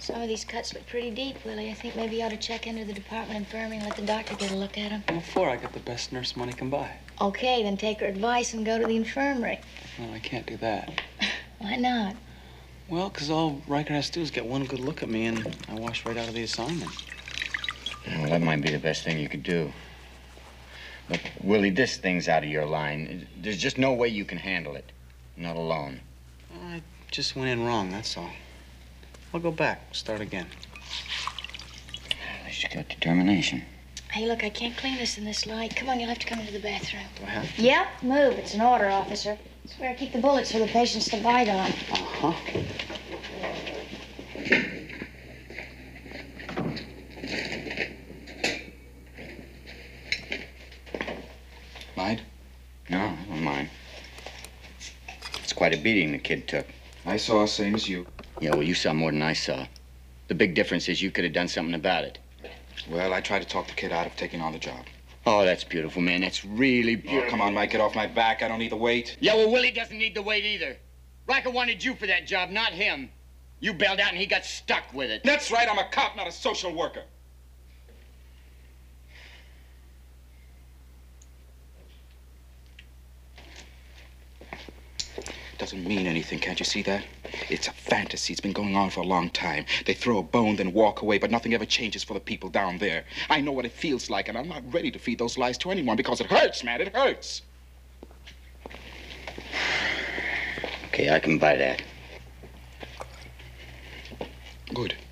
Some of these cuts look pretty deep, Willie. I think maybe you ought to check into the department infirmary and let the doctor get a look at them. Before I get the best nurse money can buy. Okay, then take her advice and go to the infirmary. No, I can't do that. Why not? Well, because all Riker has to do is get one good look at me, and I wash right out of the assignment. Well, that might be the best thing you could do. Look, Willie, this thing's out of your line. There's just no way you can handle it. Not alone. I just went in wrong, that's all. I'll go back, start again. At least you got determination. Hey, look, I can't clean this in this light. Come on, you'll have to come into the bathroom. Do I have to? Yep, move. It's an order, officer. It's where I keep the bullets for the patients to bite on. Uh-huh. Mind? No, I don't mind. It's quite a beating the kid took. I saw, same as you. Yeah, well, you saw more than I saw. The big difference is you could have done something about it. Well, I tried to talk the kid out of taking on the job. Oh, that's beautiful, man. That's really beautiful. Oh, come on, Mike, get off my back. I don't need the weight. Yeah, well, Willie doesn't need the weight either. Riker wanted you for that job, not him. You bailed out and he got stuck with it. That's right, I'm a cop, not a social worker. Doesn't mean anything, can't you see that? It's a fantasy. It's been going on for a long time. They throw a bone, then walk away, but nothing ever changes for the people down there. I know what it feels like, and I'm not ready to feed those lies to anyone because it hurts, man. It hurts. Okay, I can buy that. Good.